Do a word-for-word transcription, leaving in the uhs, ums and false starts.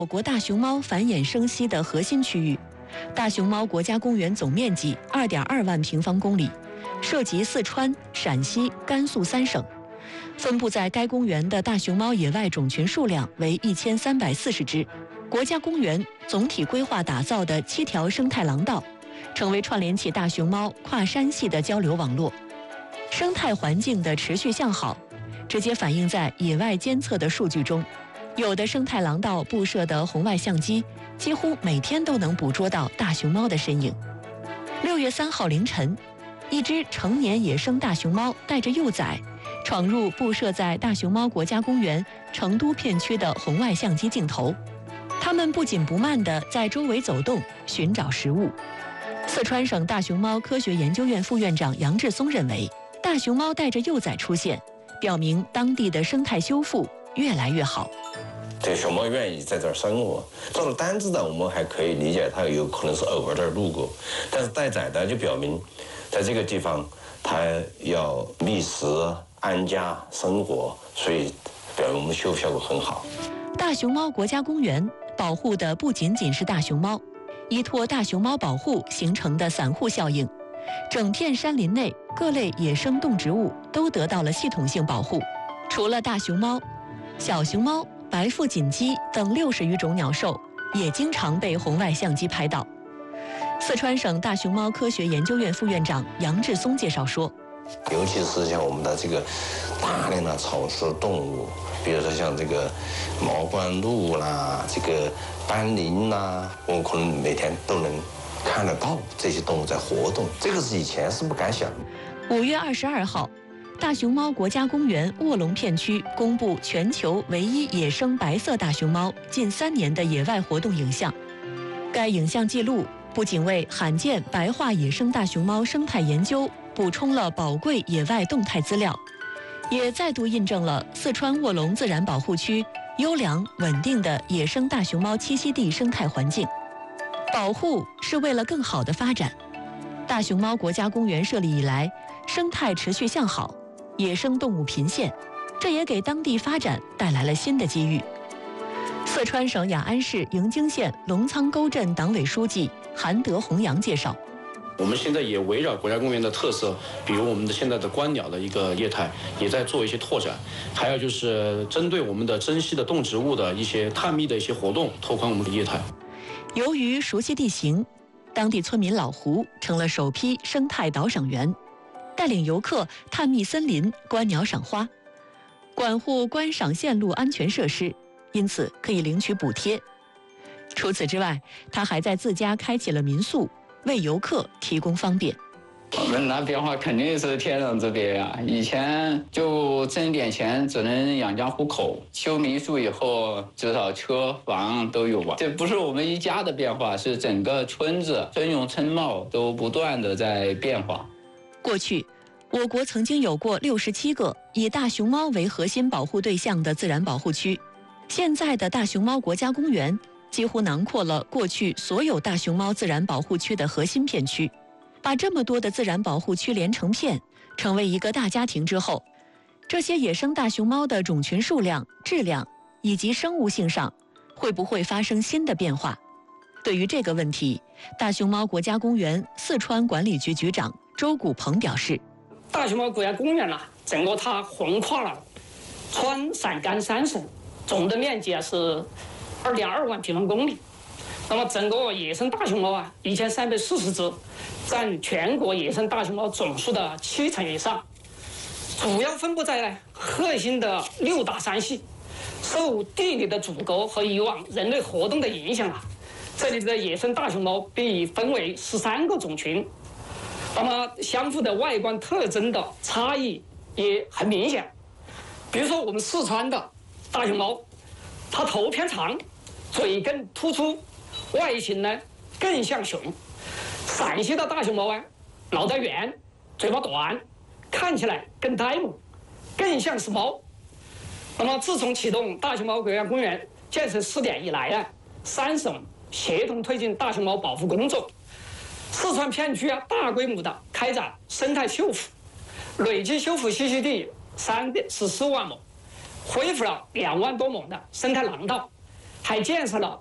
我国大熊猫繁衍生息的核心区域。大熊猫国家公园总面积二点二万平方公里，涉及四川、陕西、甘肃三省。分布在该公园的大熊猫野外种群数量为一千三百四十只。国家公园总体规划打造的七条生态廊道，成为串联起大熊猫跨山系的交流网络。生态环境的持续向好，直接反映在野外监测的数据中。有的生态廊道布设的红外相机，几乎每天都能捕捉到大熊猫的身影。六月三号凌晨，一只成年野生大熊猫带着幼崽，闯入布设在大熊猫国家公园成都片区的红外相机镜头。它们不紧不慢地在周围走动，寻找食物。四川省大熊猫科学研究院副院长杨志松认为，大熊猫带着幼崽出现，表明当地的生态修复越来越好。 这熊猫愿意在这儿生活，这种单只的我们还可以理解，它有可能是偶尔这儿路过，但是带崽的就表明，在这个地方它要觅食、安家、生活，所以表明我们的修复效果很好。 大熊猫国家公园保护的不仅仅是大熊猫，依托大熊猫保护形成的散户效应，整片山林内各类野生动植物都得到了系统性保护。除了大熊猫，小熊猫、白腹锦鸡等六十余种鸟兽也经常被红外相机拍到。四川省大熊猫科学研究院副院长杨志松介绍说， 尤其是像我们的这个大量的草食动物，比如说像这个毛冠鹭啦、这个斑羚啦，我们可能每天都能看得到这些动物在活动，这个是以前是不敢想的。 五月二十二号，大熊猫国家公园卧龙片区公布全球唯一野生白色大熊猫近三年的野外活动影像。该影像记录不仅为罕见白化野生大熊猫生态研究补充了宝贵野外动态资料，也再度印证了四川卧龙自然保护区优良稳定的野生大熊猫栖息地生态环境。保护是为了更好的发展。大熊猫国家公园设立以来，生态持续向好，野生动物频现，这也给当地发展带来了新的机遇。四川省雅安市迎京县龙仓沟镇党委书记韩德宏阳介绍， 我们现在也围绕国家公园的特色，比如我们的现在的观鸟的一个业态，也在做一些拓展，还有就是针对我们的珍稀的动植物的一些探秘的一些活动，拓宽我们的业态。 由于熟悉地形，当地村民老胡成了首批生态导赏员，带领游客探秘森林、观鸟赏花，管护观赏线路安全设施，因此可以领取补贴。除此之外，他还在自家开启了民宿，为游客提供方便。 我们那变化肯定是天壤之别啊！以前就挣点钱只能养家糊口，修民宿以后至少车房都有吧。这不是我们一家的变化，是整个村子村容村貌都不断的在变化。 过去，我国曾经有过六十七个以大熊猫为核心保护对象的自然保护区，现在的大熊猫国家公园几乎囊括了过去所有大熊猫自然保护区的核心片区。把这么多的自然保护区连成片，成为一个大家庭之后，这些野生大熊猫的种群数量、质量以及生物性上，会不会发生新的变化？对于这个问题，大熊猫国家公园四川管理局局长周古鹏表示， 大熊猫国家公园呢、啊，整个它横跨了川陕甘三省，总的面积啊是二点二万平方公里。那么整个野生大熊猫啊，一千三百四十只，占全国野生大熊猫总数的七成以上，主要分布在呢核心的六大山系。受地理的阻隔和以往人类活动的影响啊，这里的野生大熊猫被分为十三个种群。那么相互的外观特征的差异也很明显。比如说我们四川的大熊猫，它头偏长，嘴更突出，外形呢更像熊。陕西的大熊猫啊，脑袋圆，嘴巴短，看起来更呆萌，更像是猫。那么自从启动大熊猫国家公园建设试点以来啊，三省协同推进大熊猫保护工作，四川片区啊大规模的开展生态修复，累计修复栖息地三点十四万亩，恢复了两万多亩的生态廊道， 还建设了